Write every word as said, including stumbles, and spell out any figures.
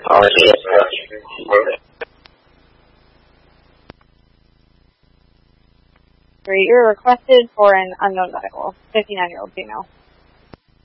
You're requested for an unknown medical, fifty-nine-year-old female.